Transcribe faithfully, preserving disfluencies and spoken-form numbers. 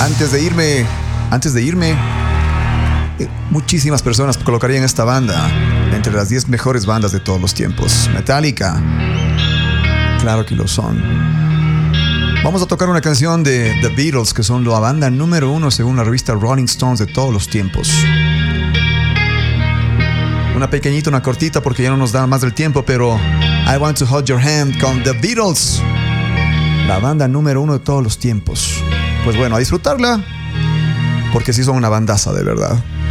Antes de irme, antes de irme, eh, muchísimas personas colocarían esta banda entre las diez mejores bandas de todos los tiempos. Metallica, claro que lo son. Vamos a tocar una canción de The Beatles, que son la banda número uno según la revista Rolling Stones de todos los tiempos. Una pequeñita, una cortita, porque ya no nos da más del tiempo, pero I Want to Hold Your Hand con The Beatles, la banda número uno de todos los tiempos. Pues bueno, a disfrutarla, porque sí son una bandaza de verdad.